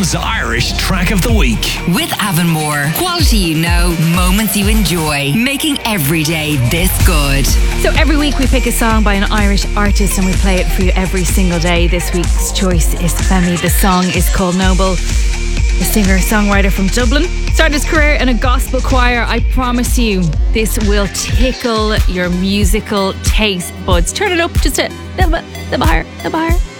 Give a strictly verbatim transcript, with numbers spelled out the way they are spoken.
Tom's Irish Track of the Week. With Avonmore. Quality you know, moments you enjoy. Making every day this good. So every week we pick a song by an Irish artist and we play it for you every single day. This week's choice is Femi. The song is called Noble. The singer-songwriter from Dublin started his career in a gospel choir. I promise you, this will tickle your musical taste buds. Turn it up just a little bit, a little bit higher, a little bit higher.